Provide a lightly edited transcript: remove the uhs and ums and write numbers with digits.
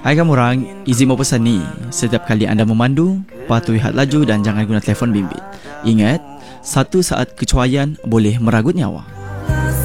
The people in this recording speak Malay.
Hai kamu orang, izin mau pesan ni. Setiap kali anda memandu, patuhi had laju dan jangan guna telefon bimbit. Ingat, satu saat kecuaian boleh meragut nyawa.